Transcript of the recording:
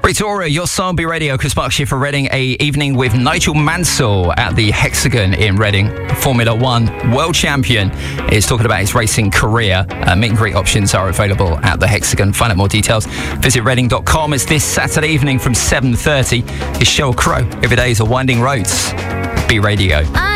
Rita Ora, your song, Be Radio. Chris Marks here for Reading. A evening with Nigel Mansell at the Hexagon in Reading. Formula One world champion is talking about his racing career. Meet and greet options are available at the Hexagon. Find out more details. Visit reading.com. It's this Saturday evening from 7:30. It's Sheryl Crow. Every day is a winding roads. Be Radio.